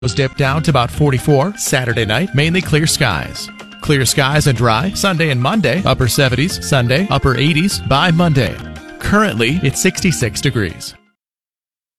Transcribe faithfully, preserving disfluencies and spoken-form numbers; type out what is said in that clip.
Was dipped down to about forty-four. Saturday night, mainly clear skies. Clear skies and dry. Sunday and Monday, upper seventies. Sunday, upper eighties by Monday. Currently, it's sixty-six degrees.